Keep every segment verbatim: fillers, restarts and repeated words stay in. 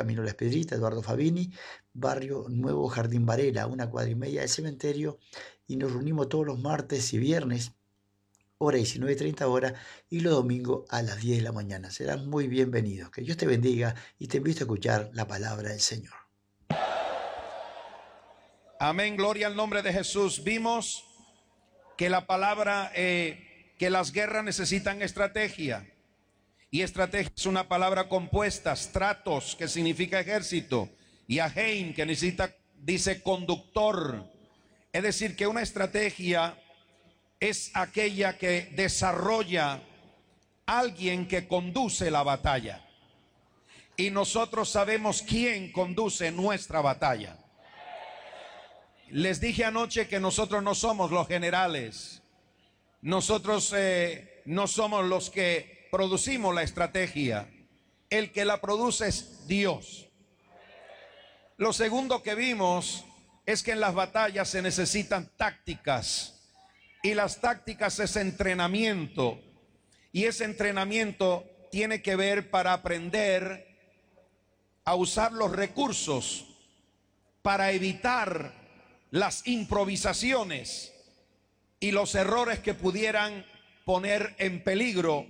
Camino La Espedrita, Eduardo Fabini, Barrio Nuevo Jardín Varela, una cuadra y media del cementerio, y nos reunimos todos los martes y viernes, hora diecinueve treinta horas, y los domingos a las diez de la mañana. Serán muy bienvenidos. Que Dios te bendiga y te invito a escuchar la palabra del Señor. Amén, gloria al nombre de Jesús. Vimos que la palabra, eh, que las guerras necesitan estrategia. Y estrategia es una palabra compuesta: stratos, que significa ejército, y ahein, que necesita, dice, conductor. Es decir, que una estrategia es aquella que desarrolla alguien que conduce la batalla. Y nosotros sabemos quién conduce nuestra batalla. Les dije anoche que nosotros no somos los generales. Nosotros eh, no somos los que producimos la estrategia. El que la produce es Dios. Lo segundo que vimos es que en las batallas se necesitan tácticas. Y las tácticas es entrenamiento. Y ese entrenamiento tiene que ver para aprender a usar los recursos, para evitar las improvisaciones y los errores que pudieran poner en peligro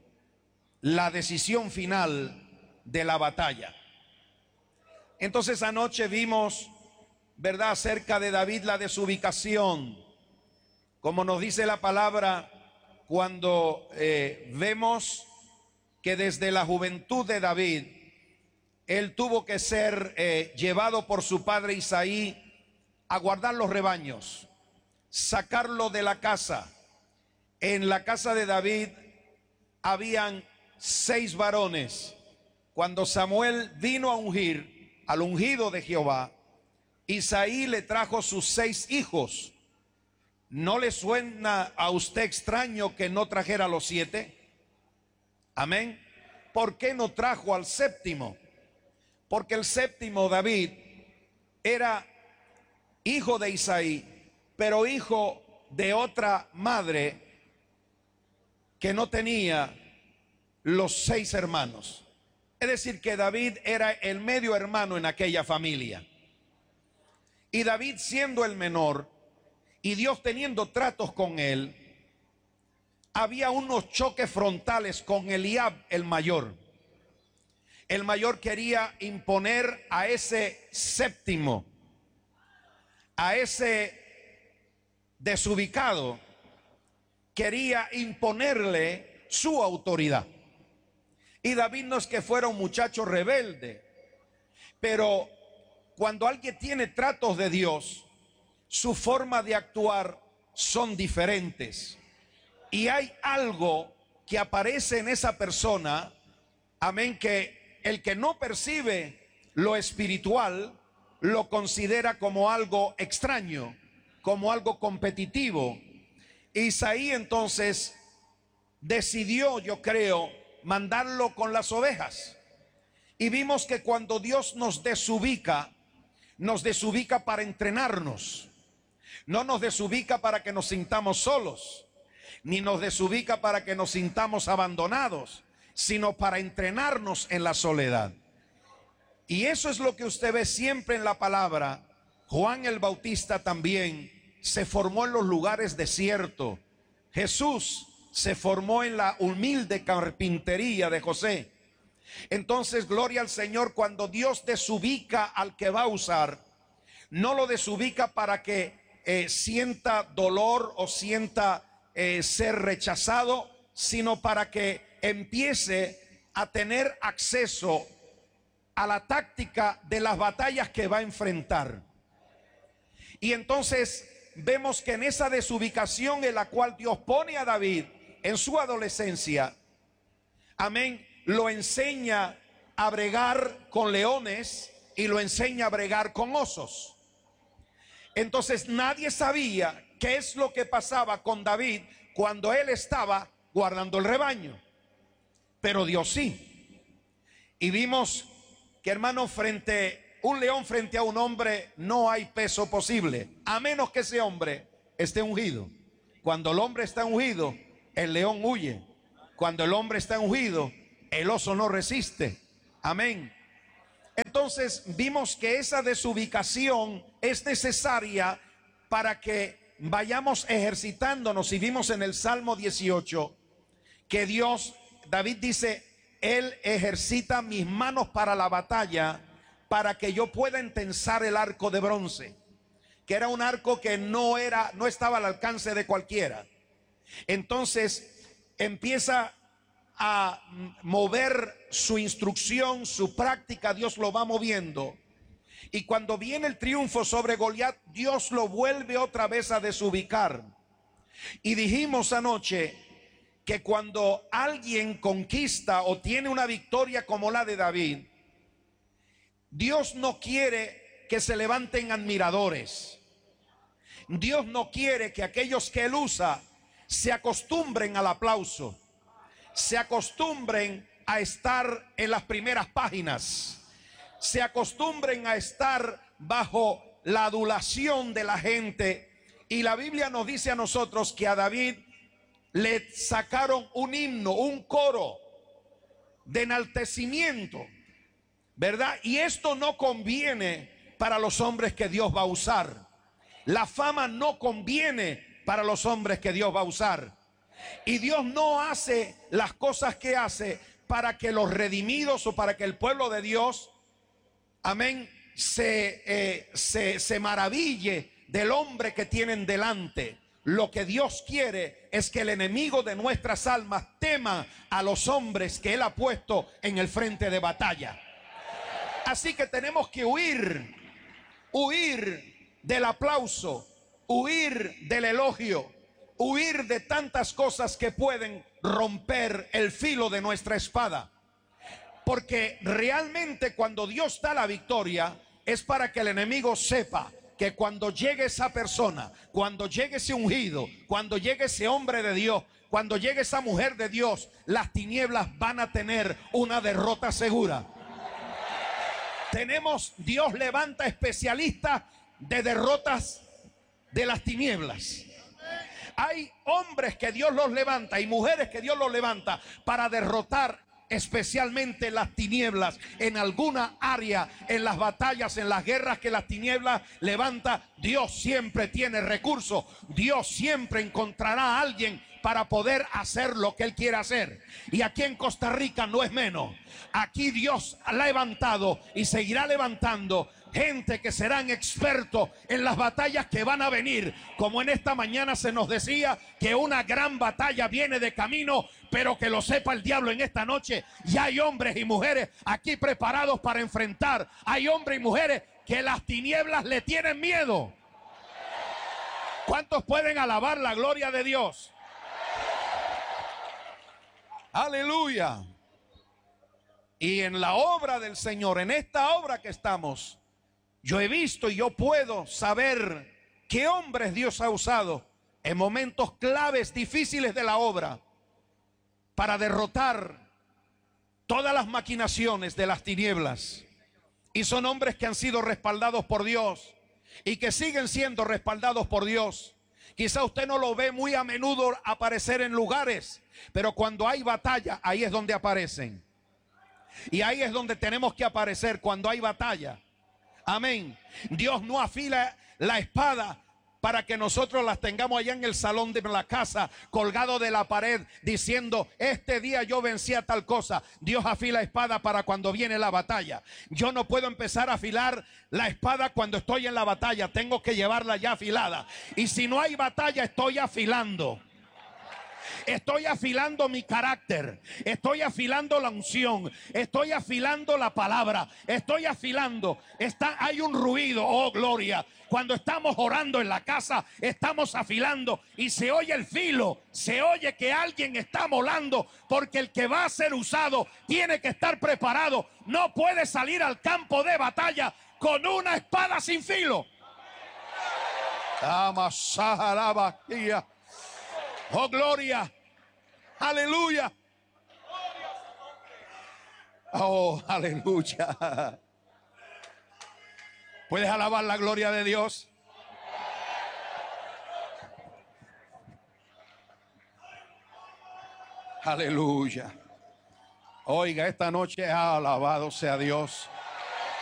la decisión final de la batalla. Entonces anoche vimos, ¿verdad?, acerca de David, la desubicación. Como nos dice la palabra, cuando eh, vemos que desde la juventud de David, él tuvo que ser eh, llevado por su padre Isaí a guardar los rebaños, sacarlo de la casa. En la casa de David habían seis varones. Cuando Samuel vino a ungir al ungido de Jehová, Isaí le trajo sus seis hijos. ¿No le suena a usted extraño que no trajera los siete? Amén. ¿Por qué no trajo al séptimo? Porque el séptimo, David, era hijo de Isaí, pero hijo de otra madre que no tenía los seis hermanos. Es decir, que David era el medio hermano en aquella familia. Y David, siendo el menor, y Dios teniendo tratos con él, había unos choques frontales con Eliab, el mayor. El mayor quería imponer a ese séptimo, a ese desubicado, quería imponerle su autoridad. Y David no es que fuera un muchacho rebelde, pero cuando alguien tiene tratos de Dios, su forma de actuar son diferentes. Y hay algo que aparece en esa persona, amén, que el que no percibe lo espiritual lo considera como algo extraño, como algo competitivo. Isaí entonces decidió, yo creo, mandarlo con las ovejas. Y vimos que cuando Dios nos desubica, nos desubica para entrenarnos. No nos desubica para que nos sintamos solos, ni nos desubica para que nos sintamos abandonados, sino para entrenarnos en la soledad. Y eso es lo que usted ve siempre en la palabra. Juan el Bautista también se formó en los lugares desiertos. Jesús se formó en la humilde carpintería de José. Entonces, gloria al Señor, cuando Dios desubica al que va a usar, no lo desubica para que eh, sienta dolor o sienta eh, ser rechazado, sino para que empiece a tener acceso a la táctica de las batallas que va a enfrentar. Y entonces vemos que en esa desubicación en la cual Dios pone a David en su adolescencia, amén, lo enseña a bregar con leones y lo enseña a bregar con osos. Entonces nadie sabía qué es lo que pasaba con David cuando él estaba guardando el rebaño, pero Dios sí. Y vimos que, hermano, frente un león frente a un hombre no hay peso posible, a menos que ese hombre esté ungido. Cuando el hombre está ungido, el león huye. Cuando el hombre está ungido, el oso no resiste. Amén. Entonces vimos que esa desubicación es necesaria para que vayamos ejercitándonos. Y vimos en el Salmo dieciocho que Dios, David dice, Él ejercita mis manos para la batalla, para que yo pueda entensar el arco de bronce, que era un arco que no era, no estaba al alcance de cualquiera. Entonces empieza a mover su instrucción, su práctica, Dios lo va moviendo. Y cuando viene el triunfo sobre Goliat, Dios lo vuelve otra vez a desubicar. Y dijimos anoche que cuando alguien conquista o tiene una victoria como la de David, Dios no quiere que se levanten admiradores. Dios no quiere que aquellos que Él usa se acostumbren al aplauso, se acostumbren a estar en las primeras páginas, se acostumbren a estar bajo la adulación de la gente. Y la Biblia nos dice a nosotros que a David le sacaron un himno, un coro de enaltecimiento, ¿verdad? Y esto no conviene para los hombres que Dios va a usar. La fama no conviene para los hombres que Dios va a usar. Y Dios no hace las cosas que hace para que los redimidos o para que el pueblo de Dios, amén, se, eh, se, se maraville del hombre que tienen delante. Lo que Dios quiere es que el enemigo de nuestras almas tema a los hombres que Él ha puesto en el frente de batalla. Así que tenemos que huir, huir del aplauso, huir del elogio, huir de tantas cosas que pueden romper el filo de nuestra espada. Porque realmente cuando Dios da la victoria es para que el enemigo sepa que cuando llegue esa persona, cuando llegue ese ungido, cuando llegue ese hombre de Dios, cuando llegue esa mujer de Dios, las tinieblas van a tener una derrota segura. Tenemos, Dios levanta especialistas de derrotas de las tinieblas. Hay hombres que Dios los levanta y mujeres que Dios los levanta para derrotar especialmente las tinieblas en alguna área, en las batallas, en las guerras que las tinieblas levanta. Dios siempre tiene recursos, Dios siempre encontrará a alguien para poder hacer lo que Él quiere hacer. Y aquí en Costa Rica no es menos. Aquí Dios ha levantado y seguirá levantando gente que serán expertos en las batallas que van a venir. Como en esta mañana se nos decía que una gran batalla viene de camino, pero que lo sepa el diablo en esta noche. Ya hay hombres y mujeres aquí preparados para enfrentar. Hay hombres y mujeres que las tinieblas le tienen miedo. ¿Cuántos pueden alabar la gloria de Dios? Aleluya. Y en la obra del Señor, en esta obra que estamos, yo he visto y yo puedo saber qué hombres Dios ha usado en momentos claves, difíciles de la obra, para derrotar todas las maquinaciones de las tinieblas. Y son hombres que han sido respaldados por Dios y que siguen siendo respaldados por Dios. Quizá usted no lo ve muy a menudo aparecer en lugares, pero cuando hay batalla, ahí es donde aparecen. Y ahí es donde tenemos que aparecer, cuando hay batalla. Amén. Dios no afila la espada para que nosotros las tengamos allá en el salón de la casa, colgado de la pared, diciendo, este día yo vencí a tal cosa. Dios afila espada para cuando viene la batalla. Yo no puedo empezar a afilar la espada cuando estoy en la batalla. Tengo que llevarla ya afilada. Y si no hay batalla, estoy afilando. Estoy afilando mi carácter, estoy afilando la unción, estoy afilando la palabra, estoy afilando. Está, hay un ruido, oh gloria. Cuando estamos orando en la casa, estamos afilando y se oye el filo, se oye que alguien está molando, porque el que va a ser usado tiene que estar preparado. No puede salir al campo de batalla con una espada sin filo. Oh, gloria. Aleluya. Oh, aleluya. ¿Puedes alabar la gloria de Dios? Aleluya. Oiga, esta noche, alabado sea Dios.